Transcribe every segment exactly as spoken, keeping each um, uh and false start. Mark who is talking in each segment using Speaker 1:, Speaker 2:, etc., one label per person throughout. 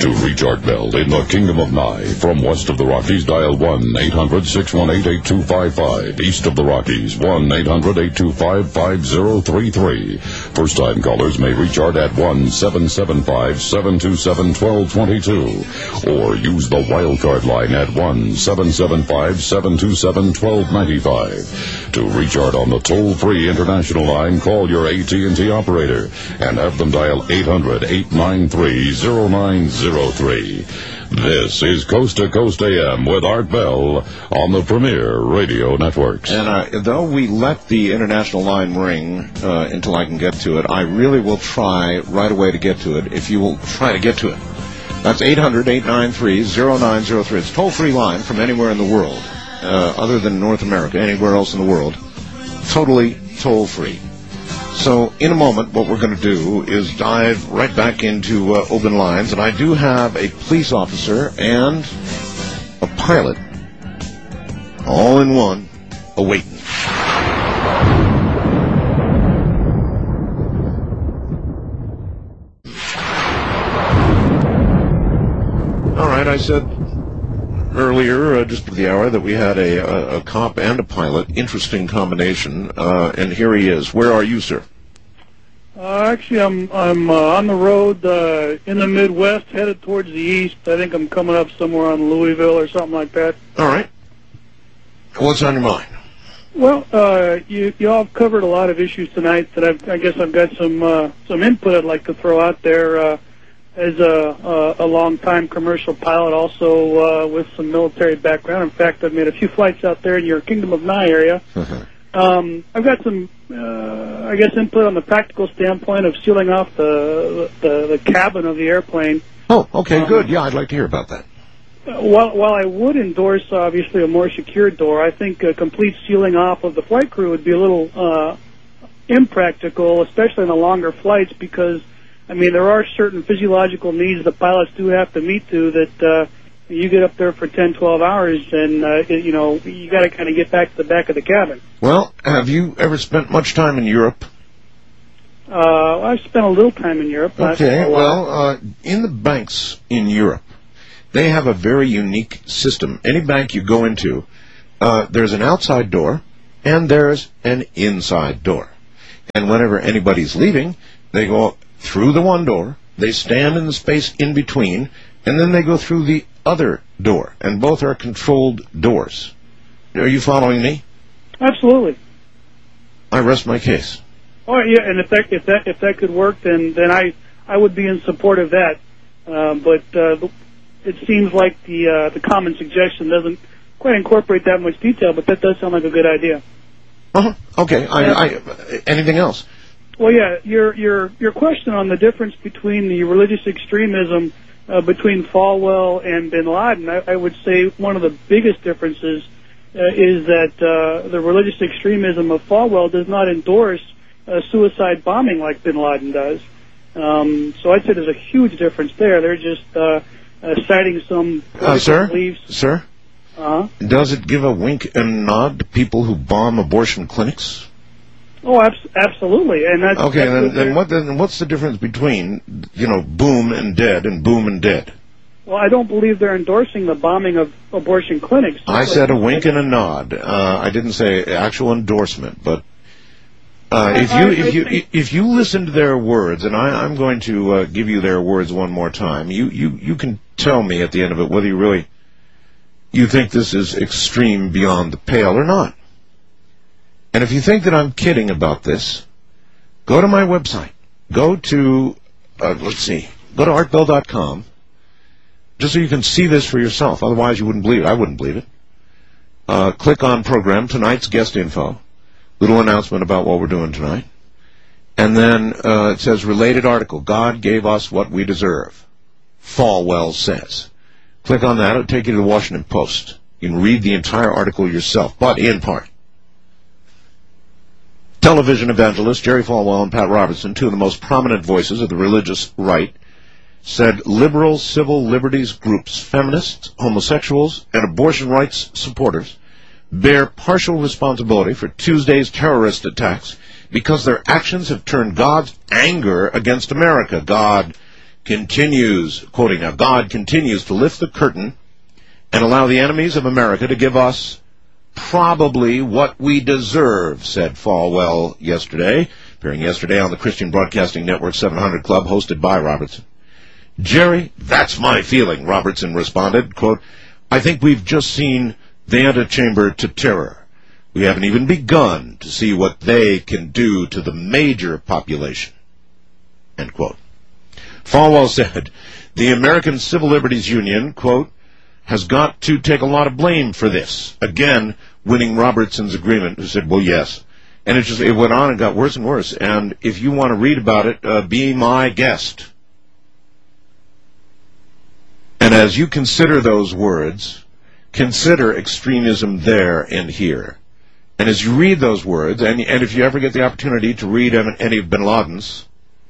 Speaker 1: To reach Art Bell in the Kingdom of Nye, from west of the Rockies, dial one eight hundred six one eight eight two five five. East of the Rockies, one eight hundred eight two five five zero three three. First-time callers may reach Art at one seven seven five seven two seven one two two two. Or use the wildcard line at one seven seven five seven two seven one two nine five. To reach Art on the toll-free international line, call your A T and T operator and have them dial eight hundred eight nine three zero nine zero three. This is Coast to Coast A M with Art Bell on the Premier Radio Networks.
Speaker 2: And uh, though we let the international line ring uh, until I can get to it, I really will try right away to get to it if you will try to get to it. That's eight hundred eight nine three zero nine zero three. It's a toll-free line from anywhere in the world, uh, other than North America, anywhere else in the world. Totally toll-free. So, in a moment, what we're going to do is dive right back into uh, open lines, and I do have a police officer and a pilot, all in one, awaiting. All right, I said earlier, uh, just at the hour, that we had a, a, a cop and a pilot. Interesting combination. Uh, and here he is. Where are you, sir?
Speaker 3: Uh, actually, I'm I'm uh, on the road uh, in the Midwest, headed towards the east. I think I'm coming up somewhere on Louisville or something like that.
Speaker 2: All right. What's on your mind?
Speaker 3: Well, uh, you you all have covered a lot of issues tonight that I've, I guess I've got some uh, some input I'd like to throw out there. Uh, As a, a, a long-time commercial pilot, also uh, with some military background. In fact, I've made a few flights out there in your Kingdom of Nye area.
Speaker 2: Uh-huh.
Speaker 3: Um, I've got some, uh, I guess, input on the practical standpoint of sealing off the the, the cabin of the airplane.
Speaker 2: Oh, okay,
Speaker 3: um,
Speaker 2: good. Yeah, I'd like to hear about that.
Speaker 3: While, while I would endorse, obviously, a more secure door, I think a complete sealing off of the flight crew would be a little uh, impractical, especially in the longer flights, because I mean, there are certain physiological needs the pilots do have to meet to that uh, you get up there for ten, twelve hours, and, uh, it, you know, you got to kind of get back to the back of the cabin.
Speaker 2: Well, have you ever spent much time in Europe?
Speaker 3: Uh, I've spent a little time in Europe.
Speaker 2: Okay, well, uh, in the banks in Europe, they have a very unique system. Any bank you go into, uh, there's an outside door, and there's an inside door. And whenever anybody's leaving, they go through the one door, they stand in the space in between, and then they go through the other door, and both are controlled doors. Are you following me?
Speaker 3: Absolutely.
Speaker 2: I rest my case.
Speaker 3: Oh yeah, and if that if that if that could work, then then I I would be in support of that. Uh, but uh, it seems like the uh, the common suggestion doesn't quite incorporate that much detail, but that does sound like a good idea.
Speaker 2: Uh huh. Okay. I, I anything else?
Speaker 3: Well, yeah, your your your question on the difference between the religious extremism uh, between Falwell and Bin Laden, I, I would say one of the biggest differences uh, is that uh, the religious extremism of Falwell does not endorse uh, suicide bombing like Bin Laden does. Um, so I'd say there's a huge difference there. They're just uh, uh, citing some
Speaker 2: uh, sir,
Speaker 3: beliefs.
Speaker 2: Sir,
Speaker 3: uh-huh.
Speaker 2: Does it give a wink and nod to people who bomb abortion clinics?
Speaker 3: Oh, abs- absolutely, and that's
Speaker 2: okay.
Speaker 3: That's
Speaker 2: then, then what? Then what's the difference between, you know, boom and dead and boom and dead?
Speaker 3: Well, I don't believe they're endorsing the bombing of abortion clinics.
Speaker 2: I said a wink and a nod. Uh, I didn't say actual endorsement, but uh, if you if you if you listen to their words, and I, I'm going to uh, give you their words one more time, you you you can tell me at the end of it whether you really you think this is extreme beyond the pale or not. And if you think that I'm kidding about this, go to my website. Go to, uh, let's see, go to art bell dot com, just so you can see this for yourself. Otherwise, you wouldn't believe it. I wouldn't believe it. Uh, click on program, tonight's guest info, little announcement about what we're doing tonight. And then uh, it says related article, God gave us what we deserve. Falwell says. Click on that. It'll take you to the Washington Post. You can read the entire article yourself, but in part. Television evangelists Jerry Falwell and Pat Robertson, two of the most prominent voices of the religious right, said liberal civil liberties groups, feminists, homosexuals, and abortion rights supporters bear partial responsibility for Tuesday's terrorist attacks because their actions have turned God's anger against America. God continues, quoting now, God continues to lift the curtain and allow the enemies of America to give us probably what we deserve, said Falwell yesterday, appearing yesterday on the Christian Broadcasting Network seven hundred Club, hosted by Robertson. Jerry, that's my feeling, Robertson responded, quote, I think we've just seen the antechamber to terror. We haven't even begun to see what they can do to the major population, end quote. Falwell said, the American Civil Liberties Union, quote, has got to take a lot of blame for this. Again, winning Robertson's agreement, who said, well, yes. And it just, it went on and got worse and worse. And if you want to read about it, uh, be my guest. And as you consider those words, consider extremism there and here. And as you read those words, and, and if you ever get the opportunity to read any of bin Laden's,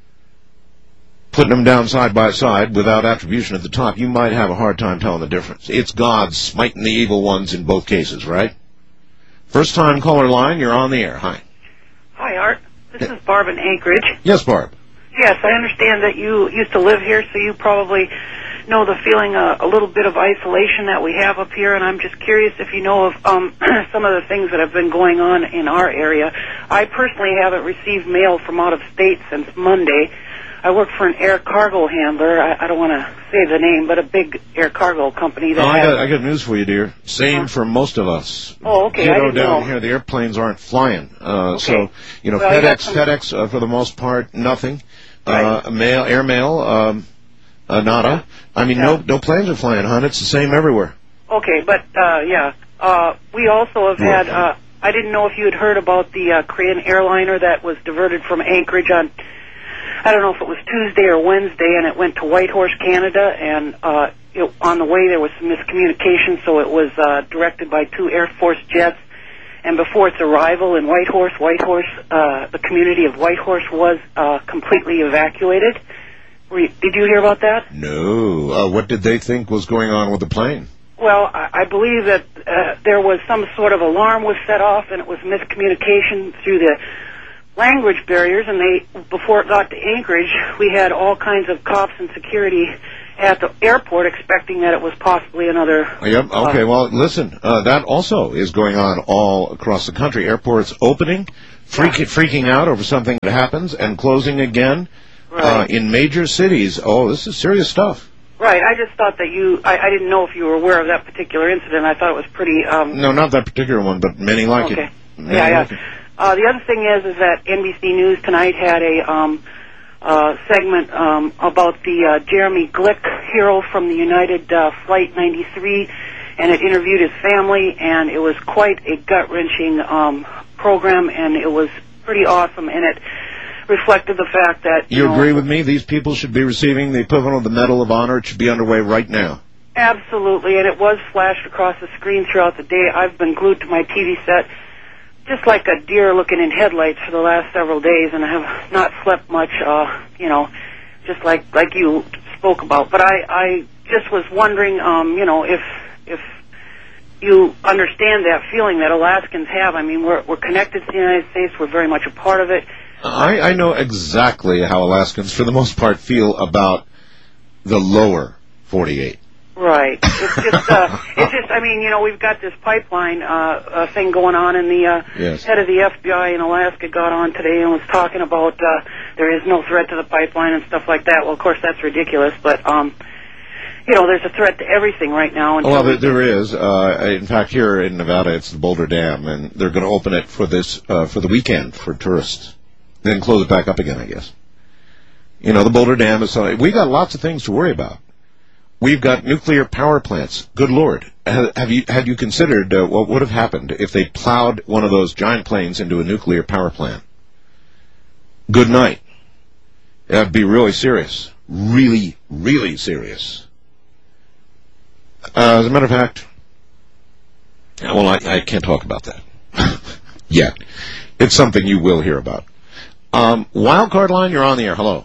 Speaker 2: putting them down side by side without attribution at the top, you might have a hard time telling the difference. It's God smiting the evil ones in both cases, right? First time caller line, you're on the air. Hi.
Speaker 4: Hi, Art. This is Barb in Anchorage.
Speaker 2: Yes, Barb.
Speaker 4: Yes, I understand that you used to live here, so you probably know the feeling, uh, a little bit of isolation that we have up here, and I'm just curious if you know of um, some of the things that have been going on in our area. I personally haven't received mail from out of state since Monday. I work for an air cargo handler. I, I don't want to say the name, but a big air cargo company. That
Speaker 2: oh, I,
Speaker 4: has,
Speaker 2: got, I got news for you, dear. Same uh-huh. for most of us.
Speaker 4: Oh, okay.
Speaker 2: You
Speaker 4: I
Speaker 2: know,
Speaker 4: didn't
Speaker 2: down
Speaker 4: know.
Speaker 2: here, the airplanes aren't flying. Uh,
Speaker 4: okay.
Speaker 2: So, you know,
Speaker 4: well,
Speaker 2: FedEx,
Speaker 4: some...
Speaker 2: FedEx, uh, for the most part, nothing.
Speaker 4: Right.
Speaker 2: Uh, mail, air mail, um, uh, nada. I mean,
Speaker 4: yeah.
Speaker 2: no, no planes are flying, hon. It's the same everywhere.
Speaker 4: Okay, but uh, yeah, uh, we also have had. Uh, I didn't know if you had heard about the uh, Korean airliner that was diverted from Anchorage on. I don't know if it was Tuesday or Wednesday, and it went to Whitehorse, Canada, and uh, it, on the way there was some miscommunication, so it was uh, directed by two Air Force jets, and before its arrival in Whitehorse, Whitehorse, uh, the community of Whitehorse was uh, completely evacuated. Were you, did you hear about that?
Speaker 2: No. Uh, what did they think was going on with the plane?
Speaker 4: Well, I, I believe that uh, there was some sort of alarm was set off, and it was miscommunication through the language barriers, and they, before it got to Anchorage, we had all kinds of cops and security at the airport expecting that it was possibly another...
Speaker 2: Yep, okay,
Speaker 4: uh,
Speaker 2: well, listen, uh, that also is going on all across the country. Airports opening, freak, freaking out over something that happens, and closing again
Speaker 4: right.
Speaker 2: uh, in major cities. Oh, this is serious stuff.
Speaker 4: Right, I just thought that you... I, I didn't know if you were aware of that particular incident. I thought it was pretty... Um,
Speaker 2: no, not that particular one, but many like
Speaker 4: okay.
Speaker 2: it. Many
Speaker 4: yeah, yeah.
Speaker 2: like it.
Speaker 4: Uh, the other thing is, is that N B C News tonight had a um, uh, segment um, about the uh, Jeremy Glick hero from the United uh, Flight ninety-three, and it interviewed his family, and it was quite a gut-wrenching um, program, and it was pretty awesome, and it reflected the fact that...
Speaker 2: You,
Speaker 4: you know,
Speaker 2: agree with me? These people should be receiving the equivalent of the Medal of Honor. It should be underway right now.
Speaker 4: Absolutely, and it was flashed across the screen throughout the day. I've been glued to my T V set just like a deer looking in headlights for the last several days, and I have not slept much, uh, you know, just like like you spoke about. But I, I just was wondering, um, you know, if if you understand that feeling that Alaskans have. I mean, we're we're connected to the United States. We're very much a part of it.
Speaker 2: I, I know exactly how Alaskans, for the most part, feel about the lower forty-eight.
Speaker 4: Right. It's just, uh, it's just. I mean, you know, we've got this pipeline uh, uh, thing going on, and the uh,
Speaker 2: yes.
Speaker 4: head of the F B I in Alaska got on today and was talking about uh, there is no threat to the pipeline and stuff like that. Well, of course, that's ridiculous, but um, you know, there's a threat to everything right now.
Speaker 2: Well, there, there is. Uh, in fact, here in Nevada, it's the Boulder Dam, and they're going to open it for this uh, for the weekend for tourists, then close it back up again, I guess. You know, the Boulder Dam is. Uh, we got lots of things to worry about. We've got nuclear power plants. Good Lord. Have you have you considered uh, what would have happened if they plowed one of those giant planes into a nuclear power plant? Good night. That'd be really serious. Really, really serious. Uh, as a matter of fact, well, I, I can't talk about that yet. It's something you will hear about. Um, Wildcard line, you're on the air. Hello.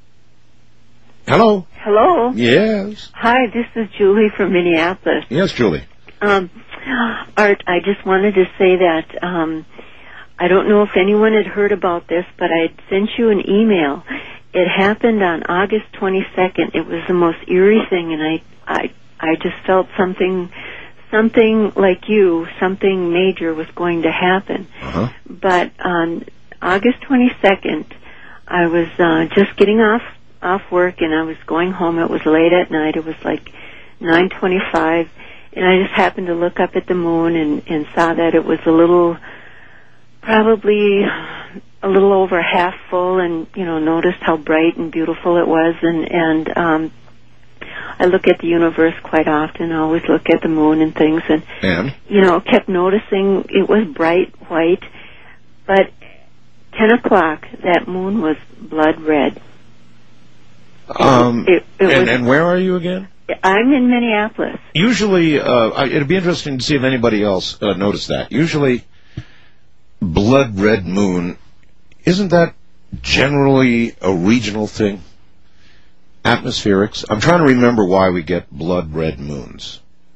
Speaker 2: Hello.
Speaker 5: Hello.
Speaker 2: Yes.
Speaker 5: Hi, this is Julie from Minneapolis.
Speaker 2: Yes, Julie.
Speaker 5: Um, Art, I just wanted to say that um, I don't know if anyone had heard about this, but I had sent you an email, it happened on August twenty-second. It was the most eerie thing, and I, I, I just felt something, something like you, something major was going to happen.
Speaker 2: Uh-huh.
Speaker 5: But on August twenty-second, I was uh, just getting off off work, and I was going home. It was late at night. It was like nine twenty-five, and I just happened to look up at the moon and, and saw that it was a little, probably a little over half full, and, you know, noticed how bright and beautiful it was. And, and um, I look at the universe quite often. I always look at the moon and things, and,
Speaker 2: and?
Speaker 5: you know, kept noticing it was bright white. But ten o'clock, that moon was blood red.
Speaker 2: Um,
Speaker 5: it, it
Speaker 2: and,
Speaker 5: was,
Speaker 2: and where are you again?
Speaker 5: I'm in Minneapolis.
Speaker 2: Usually, uh, I, it'd be interesting to see if anybody else uh, noticed that. Usually, blood red moon, isn't that generally a regional thing? Atmospherics? I'm trying to remember why we get blood red moons.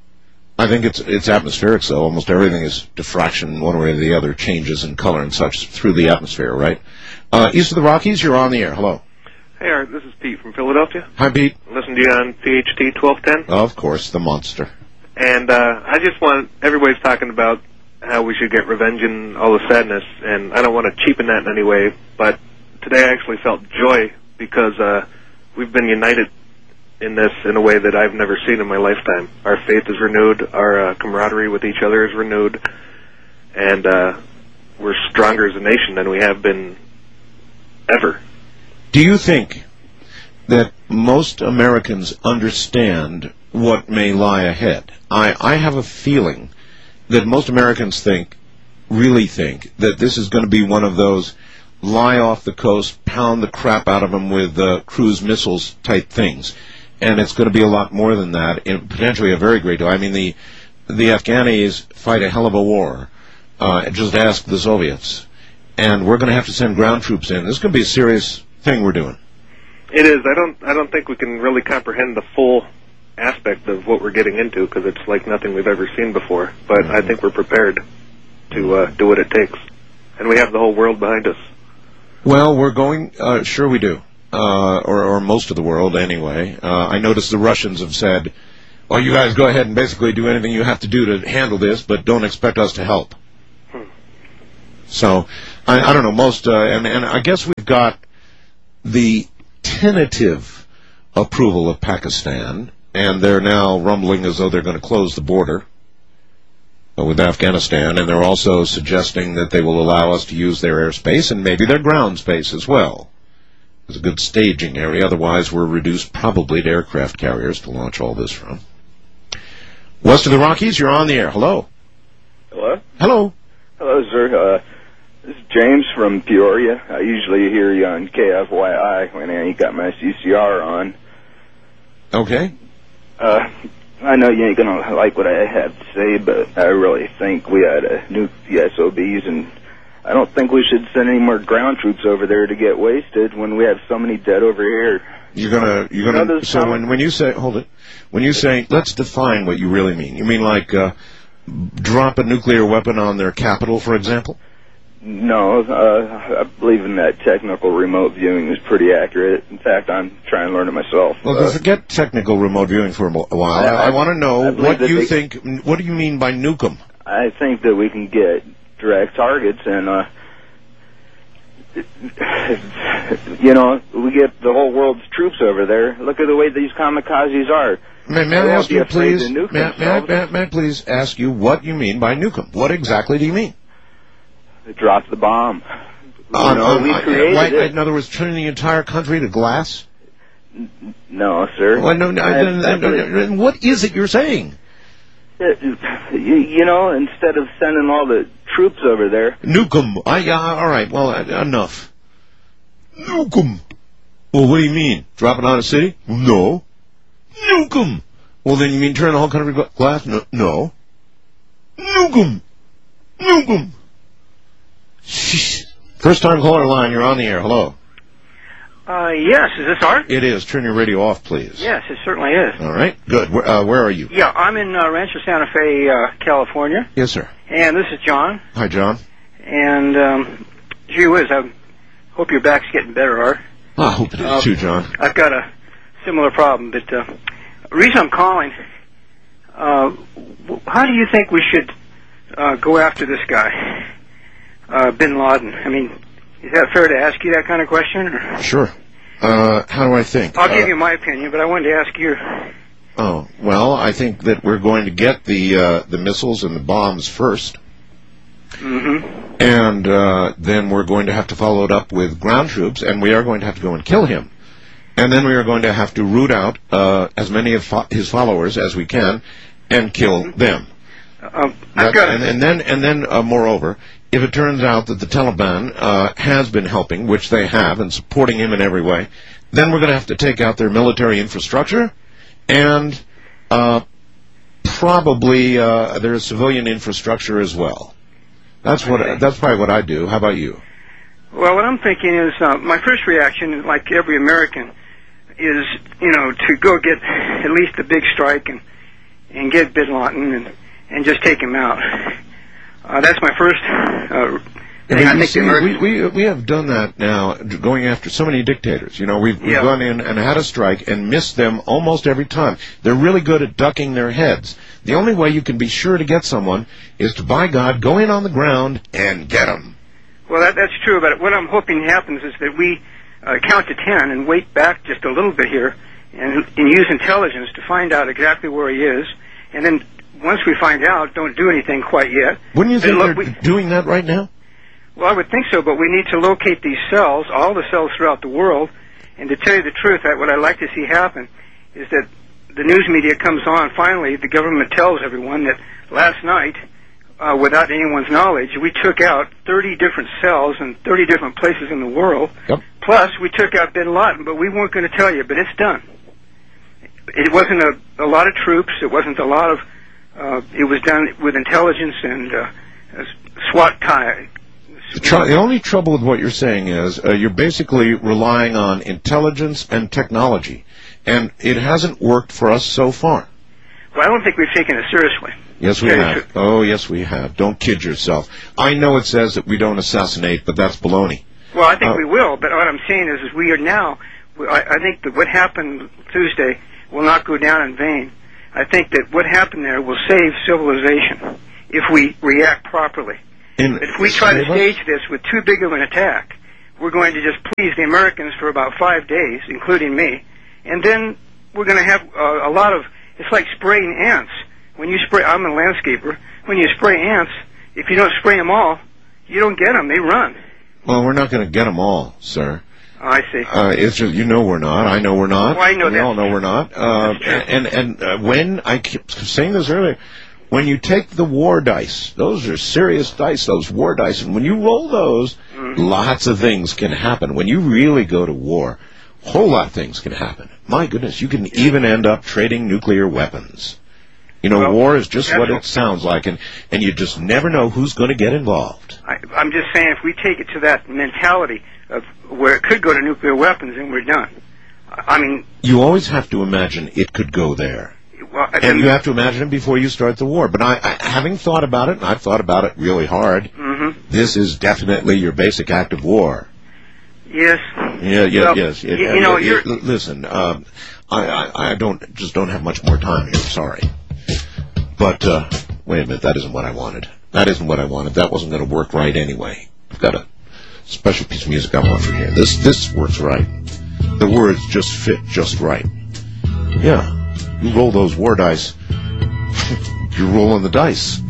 Speaker 2: I think it's it's atmospherics, though. Almost everything is diffraction, one way or the other, changes in color and such through the atmosphere, right? Uh, east of the Rockies, you're on the air. Hello.
Speaker 6: Hey, Art, this is Pete from Philadelphia.
Speaker 2: Hi, Pete.
Speaker 6: Listen to you on P H T twelve ten.
Speaker 2: Of course, the monster.
Speaker 6: And uh, I just want, everybody's talking about how we should get revenge and all the sadness, and I don't want to cheapen that in any way, but today I actually felt joy because uh, we've been united in this in a way that I've never seen in my lifetime. Our faith is renewed, our uh, camaraderie with each other is renewed, and uh, we're stronger as a nation than we have been ever.
Speaker 2: Do you think that most Americans understand what may lie ahead? I, I have a feeling that most Americans think, really think, that this is going to be one of those lie off the coast, pound the crap out of them with uh, cruise missiles type things. And it's going to be a lot more than that, and potentially a very great deal. I mean, the the Afghanis fight a hell of a war. Uh, just ask the Soviets. And we're going to have to send ground troops in. This is going to be a serious thing we're doing.
Speaker 6: It is. I don't. I don't think we can really comprehend the full aspect of what we're getting into because it's like nothing we've ever seen before. But mm-hmm. I think we're prepared to uh, do what it takes, and we have the whole world behind us.
Speaker 2: Well, we're going. Uh, sure, we do, uh, or, or most of the world anyway. Uh, I noticed the Russians have said, "Well, you guys go ahead and basically do anything you have to do to handle this, but don't expect us to help." Hmm. So, I, I don't know. Most, uh, and and I guess we've got the tentative approval of Pakistan, and they're now rumbling as though they're going to close the border with Afghanistan, and they're also suggesting that they will allow us to use their airspace and maybe their ground space as well. It's a good staging area, otherwise we're reduced probably to aircraft carriers to launch all this from. West of the Rockies, you're on the air. Hello.
Speaker 7: Hello?
Speaker 2: Hello.
Speaker 7: Hello, sir. Uh, this is James from Peoria. I usually hear you on K F Y I when you got my C C R on.
Speaker 2: Okay.
Speaker 7: Uh, I know you ain't going to like what I have to say, but I really think we ought to nuke the S O Bs, and I don't think we should send any more ground troops over there to get wasted when we have so many dead over here.
Speaker 2: You're gonna, you're gonna. You know, so when when you say, hold it, when you say, let's define what you really mean. You mean like uh, drop a nuclear weapon on their capital, for example?
Speaker 7: No, uh, I believe in that technical remote viewing is pretty accurate. In fact, I'm trying to learn it myself.
Speaker 2: Well, uh, forget technical remote viewing for a while. I, I, I want to know what you they, think. What do you mean by nuke 'em?
Speaker 7: I think that we can get direct targets, and uh, you know, we get the whole world's troops over there. Look at the way these kamikazes are.
Speaker 2: May, may I ask you, please? May, may, I, may, I, may I please ask you what you mean by nuke 'em? What exactly do you mean?
Speaker 7: It dropped the bomb.
Speaker 2: Oh,
Speaker 7: you know,
Speaker 2: no,
Speaker 7: we created
Speaker 2: right,
Speaker 7: it.
Speaker 2: In other words, turning the entire country to glass?
Speaker 7: No, sir.
Speaker 2: Well, no, no, I, I, no, no, what is it you're saying?
Speaker 7: It, you, you know, instead of sending all the troops over there...
Speaker 2: Nuke 'em. I, uh, all right, well, uh, enough. Nuke 'em. Well, what do you mean? Drop it on a city? No. Nuke 'em. Well, then you mean turn the whole country to glass? No. No. Nuke 'em. Nuke 'em. First time caller line, you're on the air. Hello.
Speaker 8: Uh, yes, is this Art?
Speaker 2: It is. Turn your radio off, please.
Speaker 8: Yes, it certainly is.
Speaker 2: All right, good. Where, uh, where are you?
Speaker 8: Yeah, I'm in uh, Rancho Santa Fe, uh, California.
Speaker 2: Yes, sir.
Speaker 8: And this is John.
Speaker 2: Hi, John.
Speaker 8: And, um, gee whiz, I hope your back's getting better, Art.
Speaker 2: I hope it is
Speaker 8: Uh,
Speaker 2: too, John.
Speaker 8: I've got a similar problem, but uh, the reason I'm calling, uh, w- how do you think we should uh, go after this guy, uh, Bin Laden? I mean, is that fair to ask you that kind of question? Or?
Speaker 2: Sure. Uh, how do I think?
Speaker 8: I'll
Speaker 2: uh,
Speaker 8: give you my opinion, but I wanted to ask you.
Speaker 2: Oh, well, I think that we're going to get the uh, the missiles and the bombs first.
Speaker 8: Mm-hmm.
Speaker 2: And uh, then we're going to have to follow it up with ground troops, and we are going to have to go and kill him. And then we are going to have to root out uh, as many of fo- his followers as we can and kill
Speaker 8: Mm-hmm.
Speaker 2: them.
Speaker 8: Um,
Speaker 2: That-
Speaker 8: I've got
Speaker 2: and, and then, and then, uh, moreover, if it turns out that the Taliban uh, has been helping, which they have, and supporting him in every way, then we're going to have to take out their military infrastructure and uh, probably uh, their civilian infrastructure as well. That's what. That's probably what I do. How about you?
Speaker 8: Well, what I'm thinking is, uh, my first reaction, like every American, is, you know, to go get at least a big strike and and get Bin Laden and and just take him out. Uh, that's my first uh, thing. I
Speaker 2: You
Speaker 8: think
Speaker 2: see,
Speaker 8: the Americans.
Speaker 2: we, we we have done that now, going after so many dictators. You know, we've, we've
Speaker 8: Yeah.
Speaker 2: gone in and had a strike and missed them almost every time. They're really good at ducking their heads. The only way you can be sure to get someone is to, by God, go in on the ground and get them.
Speaker 8: Well, that, that's true, but what I'm hoping happens is that we uh, count to ten and wait back just a little bit here and, and use intelligence to find out exactly where he is, and then once we find out, don't do anything quite yet.
Speaker 2: Wouldn't you
Speaker 8: Then
Speaker 2: think
Speaker 8: look,
Speaker 2: they're
Speaker 8: we-
Speaker 2: doing that right now?
Speaker 8: Well, I would think so, but we need to locate these cells, all the cells throughout the world, and to tell you the truth, that what I'd like to see happen is that the news media comes on, finally, the government tells everyone that last night, uh, without anyone's knowledge, we took out thirty different cells in thirty different places in the world.
Speaker 2: Yep.
Speaker 8: Plus, we took out Bin Laden, but we weren't going to tell you, but it's done. It wasn't a, a lot of troops, it wasn't a lot of, uh, it was done with intelligence and uh, SWAT tie.
Speaker 2: The, tr- the only trouble with what you're saying is uh, you're basically relying on intelligence and technology, and it hasn't worked for us so far.
Speaker 8: Well, I don't think we've taken it seriously.
Speaker 2: Yes, we
Speaker 8: Yeah,
Speaker 2: have. Oh, yes, we have. Don't kid yourself. I know it says that we don't assassinate, but that's baloney.
Speaker 8: Well, I think
Speaker 2: Uh,
Speaker 8: we will, but what I'm saying is, is we are now, I, I think that what happened Tuesday will not go down in vain. I think that what happened there will save civilization if we react properly.
Speaker 2: In,
Speaker 8: If we try to
Speaker 2: Save us?
Speaker 8: stage this with too big of an attack, we're going to just please the Americans for about five days, including me, and then we're going to have uh, a lot of, it's like spraying ants. When you spray, I'm a landscaper, when you spray ants, if you don't spray them all, you don't get them, they run.
Speaker 2: Well, we're not going to get them all, sir.
Speaker 8: Oh, I see.
Speaker 2: Uh, it's just, you know we're not. I know we're not.
Speaker 8: Well, I know
Speaker 2: we
Speaker 8: that.
Speaker 2: all know we're not. Uh,
Speaker 8: That's true.
Speaker 2: and and uh, when, I keep saying this earlier, when you take the war dice, those are serious dice, those war dice, and when you roll those,
Speaker 8: Mm.
Speaker 2: lots of things can happen. When you really go to war, a whole lot of things can happen. My goodness, you can even end up trading nuclear weapons. You know,
Speaker 8: Well,
Speaker 2: war is just what
Speaker 8: that's-
Speaker 2: it sounds like, and, and you just never know who's going to get involved.
Speaker 8: I, I'm just saying, if we take it to that mentality of where it could go to nuclear weapons, then we're done. I mean,
Speaker 2: You always have to imagine it could go there.
Speaker 8: well,
Speaker 2: And you have to imagine it before you start the war. But I, I having thought about it, and I've thought about it really hard,
Speaker 8: hmm
Speaker 2: this is definitely your basic act of war.
Speaker 8: Yes.
Speaker 2: Yeah, yeah,
Speaker 8: Well,
Speaker 2: yes. It-
Speaker 8: you, you know,
Speaker 2: it-
Speaker 8: you're.
Speaker 2: it- listen, um, I, I, I don't just don't have much more time here. Sorry, but uh, wait a minute. That isn't what I wanted. That isn't what I wanted. That wasn't going to work right anyway. I've got a special piece of music I want from here. This this works right. The words just fit just right. Yeah, you roll those war dice. You're rolling the dice.